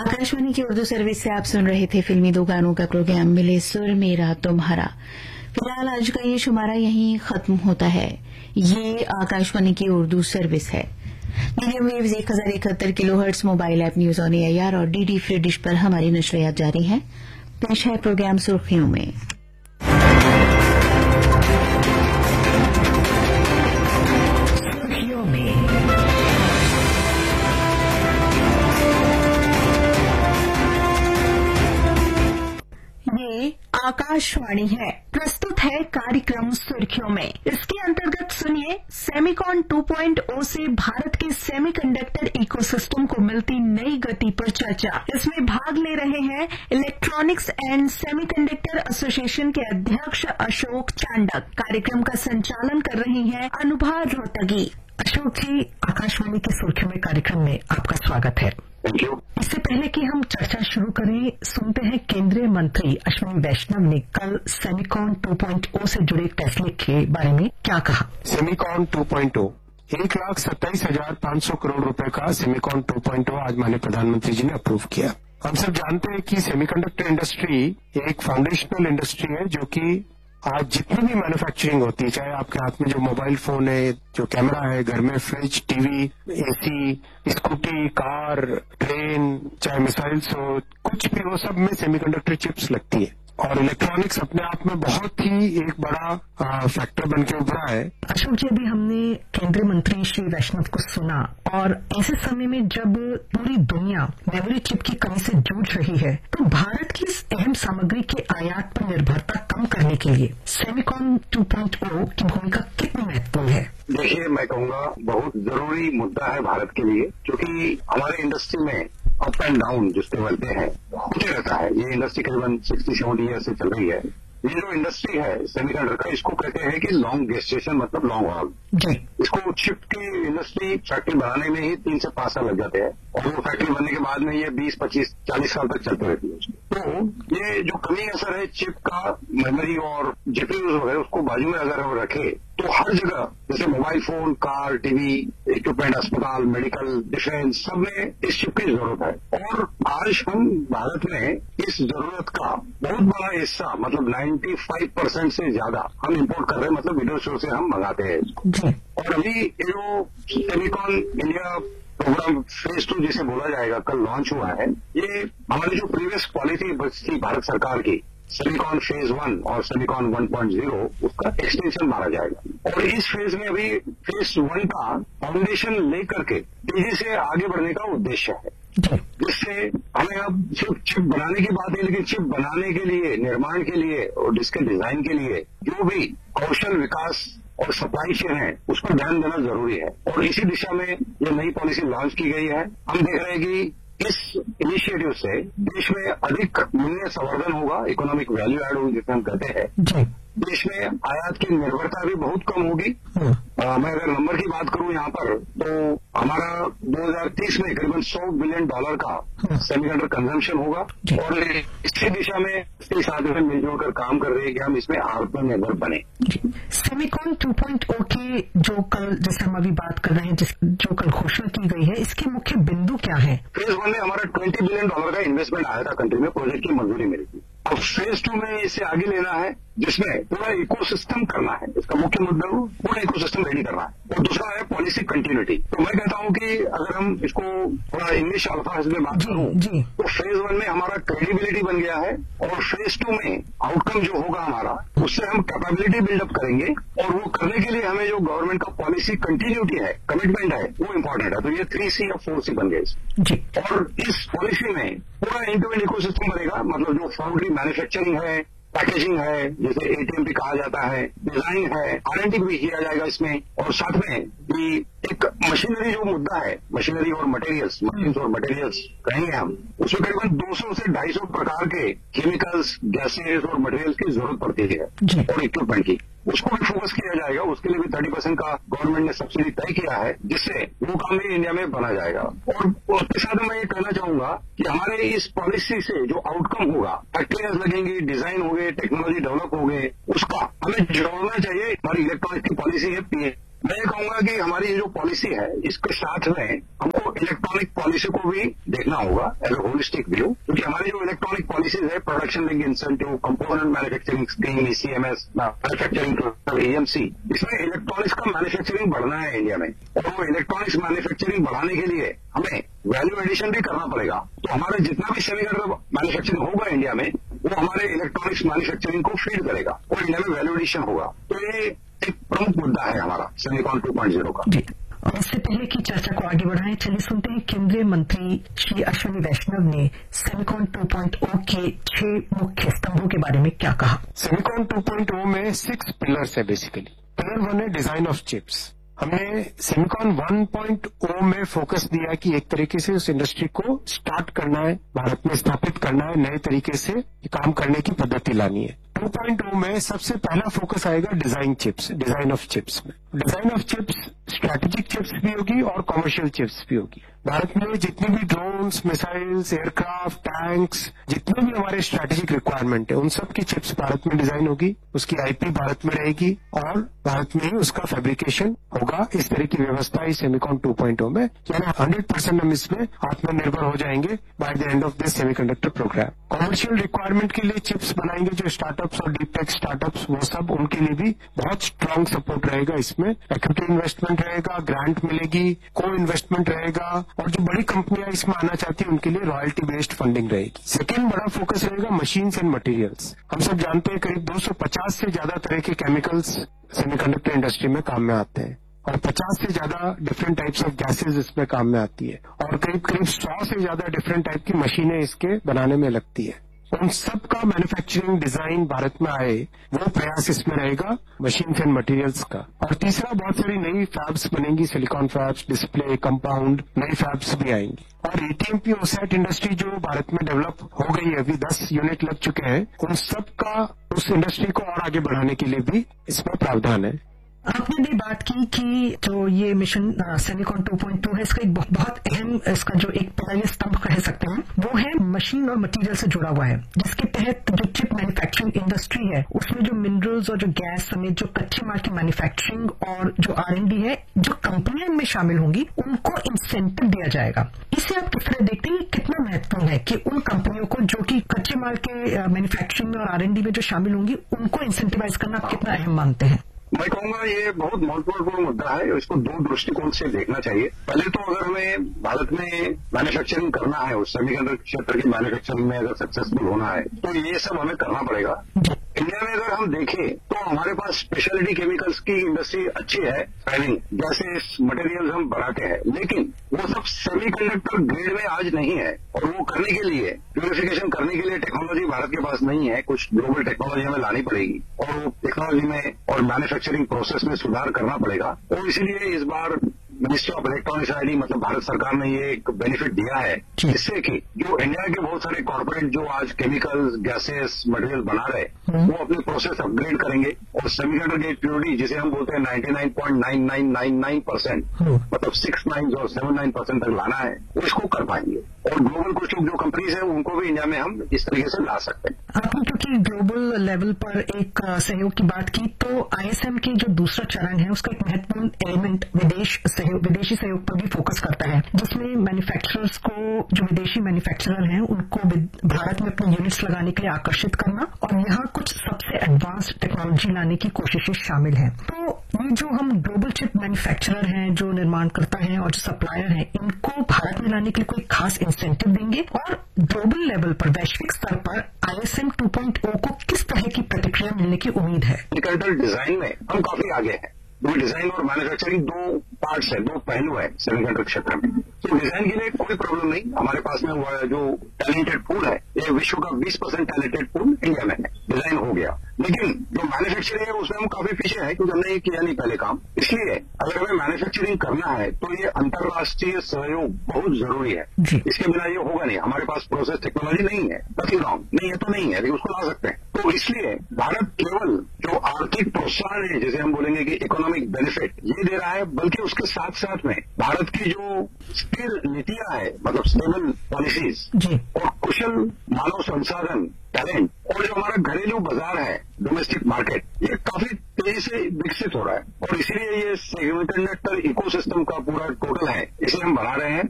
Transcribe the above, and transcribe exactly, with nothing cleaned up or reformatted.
आकाशवाणी की उर्दू सर्विस से आप सुन रहे थे फिल्मी दो गानों का प्रोग्राम मिले सुर मेरा तुम्हारा। फिलहाल आज का ये शुमारा यहीं खत्म होता है। ये आकाशवाणी की उर्दू सर्विस है। मीडियम वेव्स एक हजार इकहत्तर kilo hertz mobile app news on AIR और डीडी फ्री डिश पर हमारी नशरियात जारी है। पेश है प्रोग्राम सुर्खियों में। सुर्खियों में ये आकाशवाणी है। प्रस्तुत है कार्यक्रम सुर्खियों में। इसके अंतर्गत सुनिए सेमिकॉन टू पॉइंट ओ से भारत के सेमीकंडक्टर इकोसिस्टम को मिलती नई गति पर चर्चा। इसमें भाग ले रहे हैं इलेक्ट्रॉनिक्स एंड सेमीकंडक्टर एसोसिएशन के अध्यक्ष अशोक चांडक। कार्यक्रम का संचालन कर रही हैं अनुभा रोहतगी। अशोक जी, आकाशवाणी की सुर्खियों में कार्यक्रम में आपका स्वागत है। Thank you. इससे पहले कि हम चर्चा शुरू करें, सुनते हैं केंद्रीय मंत्री अश्विनी वैष्णव ने कल सेमिकॉन टू पॉइंट ओ से जुड़े फैसले के बारे में क्या कहा। सेमिकॉन टू पॉइंट ओ एक लाख सत्ताईस हजार पांच सौ करोड़ रुपए का सेमिकॉन टू पॉइंट ओ आज माननीय प्रधानमंत्री जी ने अप्रूव किया। हम सब जानते हैं कि सेमीकंडक्टर इंडस्ट्री एक फाउंडेशनल इंडस्ट्री है जो कि आज जितनी भी मैन्युफैक्चरिंग होती है, चाहे आपके हाथ में जो मोबाइल फोन है, जो कैमरा है, घर में fridge, TV, AC, scooty, car, train, चाहे मिसाइल्स हो, कुछ भी हो, सब में सेमीकंडक्टर चिप्स लगती है। और इलेक्ट्रॉनिक्स अपने आप में बहुत ही एक बड़ा फैक्टर बन के उभरा है। अशोक जी, अभी हमने केंद्रीय मंत्री श्री वैष्णव को सुना और ऐसे समय में जब पूरी दुनिया मेमोरी चिप की कमी से जूझ रही है, तो भारत की इस अहम सामग्री के आयात पर निर्भरता कम करने के लिए सेमिकॉन टू पॉइंट ओ की भूमिका कितनी महत्वपूर्ण है। देखिए, मैं कहूँगा बहुत जरूरी मुद्दा है भारत के लिए, क्योंकि हमारे इंडस्ट्री में अप एंड डाउन जिस लेवल पे है होते रहता है। ये इंडस्ट्री करीबन सिक्सटी सेवेंटी ईयर से चल रही है। ये जो इंडस्ट्री है सेमीकंडक्टर का, इसको कहते हैं कि लॉन्ग गेस्टेशन, मतलब लॉन्ग हॉल। इसको चिप की इंडस्ट्री फैक्ट्री बनाने में ही तीन से पांच साल लग जाते हैं और वो फैक्ट्री बनने के बाद में ये बीस पच्चीस चालीस साल तक चलती रहती है। तो ये जो कमी असर है चिप का, मेमोरी और जीपीयू वगैरह, उसको बाजू में अगर हम रखे तो हर जगह, जैसे mobile phone, car, TV, equipment, अस्पताल, मेडिकल, डिफेंस, सब में इस चिप की जरूरत है। और आज हम भारत में इस जरूरत का बहुत बड़ा हिस्सा, मतलब पचानवे परसेंट से ज्यादा हम इंपोर्ट कर रहे हैं, मतलब विदेशों से हम मंगाते हैं इसको। और अभी ये जो Semicon India programme phase two जिसे बोला जाएगा, कल लॉन्च हुआ है। ये हमारी जो प्रीवियस पॉलिसी थी भारत सरकार की, सेमिकॉन फेज वन और सेमिकॉन वन पॉइंट ज़ीरो, उसका एक्सटेंशन मारा जाएगा। और इस फेज में अभी फेज वन का फाउंडेशन लेकर के तेजी से आगे बढ़ने का उद्देश्य है, जिससे हमें अब सिर्फ चिप बनाने की बात है, लेकिन चिप बनाने के लिए, निर्माण के लिए और इसके डिजाइन के लिए जो भी कौशल विकास और सप्लाई चेन है, उस पर ध्यान देना जरूरी है। और इसी दिशा में ये नई पॉलिसी लॉन्च की गई है। हम देख रहे हैं कि इस इनिशिएटिव से देश में अधिक मूल्य संवर्धन होगा, इकोनॉमिक वैल्यू एड होगी जिसे हम कहते हैं। देश में आयात की निर्भरता भी बहुत कम होगी। आ, मैं अगर नंबर की बात करूं यहाँ पर, तो हमारा दो हज़ार तीस में करीबन सौ बिलियन डॉलर का सेमीकंडक्टर कंजम्पशन होगा। और इसी दिशा में इसके साथ में मिलजुल कर काम कर रहे हैं कि हम इसमें आत्मनिर्भर बने। सेमिकॉन टू पॉइंट ओ की जो कल, जैसे हम अभी बात कर रहे हैं, जिस जो कल घोषणा की गई है, इसके मुख्य बिंदु क्या है। फेज वन में हमारा ट्वेंटी बिलियन डॉलर का इन्वेस्टमेंट आया था कंट्री में, प्रोजेक्ट की मंजूरी मिली थी। और फेज टू में इसे आगे लेना है, जिसमें पूरा इकोसिस्टम करना है। इसका मुख्य मुद्दा पूरा इकोसिस्टम रेडी करना है। और दूसरा है पॉलिसी कंटिन्यूटी। तो मैं कहता हूं कि अगर हम इसको थोड़ा इंग्लिश अल्फाज में बात करूं, तो फेज वन में हमारा क्रेडिबिलिटी बन गया है और फेज टू में आउटकम जो होगा हमारा, उससे हम कैपेबिलिटी बिल्डअप करेंगे। और वो करने के लिए हमें जो गवर्नमेंट का पॉलिसी कंटिन्यूटी है, कमिटमेंट है, वो इम्पोर्टेंट है। तो ये थ्री सी या फोर सी बन गए। और इस पॉलिसी में पूरा एंड टू एंड इकोसिस्टम बनेगा, मतलब जो फाउंड्री मैन्युफैक्चरिंग है, पैकेजिंग है, जैसे एटीएम भी कहा जाता है, डिजाइन है, आर एंड डी भी किया जाएगा इसमें। और साथ में भी एक मशीनरी जो मुद्दा है, मशीनरी और मटेरियल्स, मशीन्स और मटेरियल्स कहेंगे हम, उसमें करीबन दो सौ से ढाई सौ प्रकार के केमिकल्स, गैसेज और मटेरियल्स की जरूरत पड़ती है और इक्विपमेंट की। उसको भी फोकस किया जाएगा। उसके लिए भी थर्टी परसेंट का गवर्नमेंट ने सब्सिडी तय किया है, जिससे वो काम भी इंडिया में बना जाएगा। और उसके साथ मैं ये कहना चाहूंगा कि हमारे इस पॉलिसी से जो आउटकम होगा, फैक्ट्रियां लगेंगी, डिजाइन हो गए, टेक्नोलॉजी डेवलप हो गए, उसका हमें जोड़ना चाहिए। हमारी इलेक्ट्रॉनिक की पॉलिसी है मैं ये कहूंगा कि हमारी जो पॉलिसी है इसके साथ में हमको इलेक्ट्रॉनिक पॉलिसी को भी देखना होगा एज ए होलिस्टिक व्यू, क्योंकि हमारी जो इलेक्ट्रॉनिक पॉलिसीज है, production link incentive, component manufacturing scheme, ECMS, manufacturing AMC, इसमें इलेक्ट्रॉनिक्स का मैन्युफैक्चरिंग बढ़ना है इंडिया में, और वो इलेक्ट्रॉनिक्स मैन्युफैक्चरिंग बढ़ाने के लिए हमें वैल्यू एडिशन भी करना पड़ेगा। तो हमारे जितना भी सेमीकंडक्टर मैन्युफैक्चरिंग होगा इंडिया में, वो हमारे इलेक्ट्रॉनिक्स मैन्युफैक्चरिंग को फीड करेगा और इंडिया में वैल्यू एडिशन होगा। तो ये एक प्रमुख मुद्दा है हमारा सेमीकॉन टू पॉइंट ज़ीरो का। जी, और इससे पहले की चर्चा को आगे बढ़ाएं, चलिए सुनते हैं केंद्रीय मंत्री श्री अश्विनी वैष्णव ने सेमीकॉन टू पॉइंट ओ के छह मुख्य स्तंभों के बारे में क्या कहा। सेमीकॉन टू पॉइंट ओ में सिक्स पिलर्स है बेसिकली। पिलर वन है डिजाइन ऑफ चिप्स। हमने सेमीकॉन वन पॉइंट ओ में फोकस दिया कि एक तरीके से उस इंडस्ट्री को स्टार्ट करना है, भारत में स्थापित करना है, नए तरीके से काम करने की पद्धति लानी है। टू पॉइंट ओ में सबसे पहला फोकस आएगा design chips, design of chips में। Design of chips strategic chips भी होगी और कमर्शियल चिप्स भी होगी। भारत में जितने भी ड्रोन्स, मिसाइल्स, एयरक्राफ्ट, टैंक्स, जितने भी हमारे स्ट्रैटेजिक रिक्वायरमेंट है, उन सब की चिप्स भारत में डिजाइन होगी, उसकी आईपी भारत में रहेगी और भारत में ही उसका फैब्रिकेशन होगा। इस तरह की व्यवस्था है सेमीकॉन टू पॉइंट ओ में, यानी हंड्रेड परसेंट हम इसमें आत्मनिर्भर हो जाएंगे by the end of this semiconductor programme. Commercial requirement के लिए चिप्स बनाएंगे जो स्टार्टअप्स और डीप टेक स्टार्टअप्स, वो सब उनके लिए भी बहुत स्ट्रांग सपोर्ट रहेगा। इसमें इक्विटी इन्वेस्टमेंट रहेगा, ग्रांट मिलेगी, को इन्वेस्टमेंट रहेगा, और जो बड़ी कंपनियां इसमें आना चाहती है उनके लिए रॉयल्टी बेस्ड फंडिंग रहेगी। सेकेंड बड़ा फोकस रहेगा मशीन्स एंड मटेरियल्स। हम सब जानते हैं करीब दो सौ पचास से ज्यादा तरह के केमिकल्स सेमीकंडक्टर इंडस्ट्री में काम में आते हैं और पचास से ज्यादा डिफरेंट टाइप्स ऑफ गैसेज इसमें काम में आती है और करीब करीब सौ से ज्यादा डिफरेंट टाइप की मशीनें इसके बनाने में लगती है। उन सब का मैन्युफैक्चरिंग डिजाइन भारत में आए, वो प्रयास इसमें रहेगा मशीन्स एंड मटेरियल्स का। और तीसरा, बहुत सारी नई फैब्स बनेंगी, सिलिकॉन फैब्स, डिस्प्ले, कंपाउंड, नई फैब्स भी आएंगी। और एटीएमपी ओसैट इंडस्ट्री जो भारत में डेवलप हो गई है, अभी दस यूनिट लग चुके हैं, उन सब का उस इंडस्ट्री को और आगे बढ़ाने के लिए भी इसमें प्रावधान है। आपने भी बात की कि जो ये mission Semicon two point two है, इसका एक बहुत अहम, इसका जो एक पिलर स्तंभ कह सकते हैं, वो है मशीन और मटेरियल से जुड़ा हुआ है, जिसके तहत जो चिप मैन्युफैक्चरिंग इंडस्ट्री है उसमें जो मिनरल्स और जो गैस समेत जो कच्चे माल की मैन्युफैक्चरिंग और जो आर एंड डी है, जो कंपनियां इनमें शामिल होंगी उनको इंसेंटिव दिया जाएगा। इसे आप किस तरह देखते हैं, कितना महत्वपूर्ण है कि उन कंपनियों को जो कि कच्चे माल के मैन्युफैक्चरिंग और आर एंड डी में जो शामिल होंगी उनको इंसेंटिवाइज करना आप कितना अहम मानते हैं? मैं कहूंगा ये बहुत महत्वपूर्ण मुद्दा है, इसको दो दृष्टिकोण से देखना चाहिए। पहले तो अगर हमें भारत में मैन्युफैक्चरिंग करना है, उस सेमीकंडक्टर क्षेत्र की मैन्युफैक्चरिंग में अगर सक्सेसफुल होना है, तो ये सब हमें करना पड़ेगा। इंडिया में अगर हम देखें तो हमारे पास स्पेशलिटी केमिकल्स की इंडस्ट्री अच्छी है, गैसेस, मटेरियल्स हम बढ़ाते हैं, लेकिन वो सब सेमीकंडक्टर ग्रेड में आज नहीं है। और वो करने के लिए, प्यूरिफिकेशन करने के लिए टेक्नोलॉजी भारत के पास नहीं है। कुछ ग्लोबल टेक्नोलॉजी हमें लानी पड़ेगी और वो टेक्नोलॉजी में और मैन्युफैक्चरिंग प्रोसेस में सुधार करना पड़ेगा। तो इसीलिए इस बार मिनिस्ट्री ऑफ इलेक्ट्रॉनिक्स आईडी, मतलब भारत सरकार ने ये एक बेनिफिट दिया है, जिससे कि जो इंडिया के बहुत सारे कॉर्पोरेट जो आज केमिकल्स, गैसेस, मटेरियल बना रहे, वो अपनी प्रोसेस अपग्रेड करेंगे और सेमीकंडक्टर गेट प्योरिटी, जिसे हम बोलते हैं ninety nine point nine nine nine nine percent, मतलब सिक्स नाइन और सेवन नाइन परसेंट तक लाना है, वो इसको कर पाएंगे। और ग्लोबल कुछ लोग जो कंपनीज है उनको भी इंडिया में हम इस तरीके से ला सकते हैं। आपने क्योंकि ग्लोबल लेवल पर एक सहयोग की बात की, तो आईएसएम की जो दूसरा चरण है उसका एक महत्वपूर्ण एलिमेंट विदेश सहयोग, विदेशी सहयोग पर भी फोकस करता है, जिसमें मैन्युफैक्चरर्स को, जो विदेशी मैन्युफैक्चरर हैं, उनको भारत में अपनी यूनिट्स लगाने के लिए आकर्षित करना और यहाँ कुछ सबसे एडवांस्ड टेक्नोलॉजी लाने की कोशिशें शामिल हैं। तो ये जो हम ग्लोबल चिप मैन्युफैक्चरर हैं, जो निर्माणकर्ता हैं और जो सप्लायर हैं, इनको भारत में लाने के लिए कोई खास इंसेंटिव देंगे और ग्लोबल लेवल पर, वैश्विक स्तर पर आईएसएम टू पॉइंट ओ को किस तरह की प्रतिक्रिया मिलने की उम्मीद है? सेमीकंडक्टर डिजाइन में हम काफी आगे हैं। दो डिजाइन और मैन्युफैक्चरिंग दो पार्ट्स है, दो पहलू है सेमीकंडक्टर क्षेत्र में। तो डिजाइन के लिए कोई प्रॉब्लम नहीं, हमारे पास में जो टैलेंटेड पूल है, ये विश्व का बीस परसेंट टैलेंटेड पूल इंडिया में है, डिजाइन हो गया। लेकिन जो मैन्युफैक्चरिंग है उसमें हम काफी पीछे हैं, क्योंकि हमने ये किया नहीं पहले काम। इसलिए अगर हमें मैन्युफैक्चरिंग करना है तो ये अंतर्राष्ट्रीय सहयोग बहुत जरूरी है, इसके बिना ये होगा नहीं। हमारे पास प्रोसेस टेक्नोलॉजी नहीं है, नथिंग रॉन्ग, नहीं है तो नहीं है, लेकिन उसको ला सकते हैं। तो इसलिए भारत केवल जो आर्थिक प्रोत्साहन है, जैसे हम बोलेंगे कि इकोनॉमिक बेनिफिट, ये दे रहा है, बल्कि उसके साथ साथ में भारत की जो स्थिर नीतियां है, मतलब स्टेबल पॉलिसीज और कुशल मानव संसाधन, टैलेंट और जो हमारा घरेलू बाजार है, डोमेस्टिक मार्केट, ये काफी तेजी से विकसित हो रहा है और इसीलिए ये सेमीकंडक्टर इकोसिस्टम का पूरा टोटल है, इसे हम बढ़ा रहे हैं